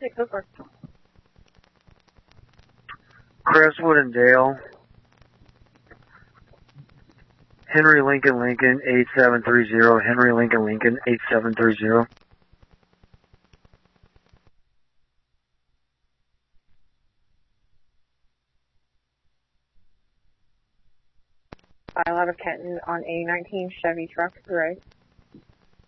go for it. Crestwood and Dale. Henry Lincoln 8730. Henry Lincoln 8730. File out of Kenton on A19 Chevy truck, right?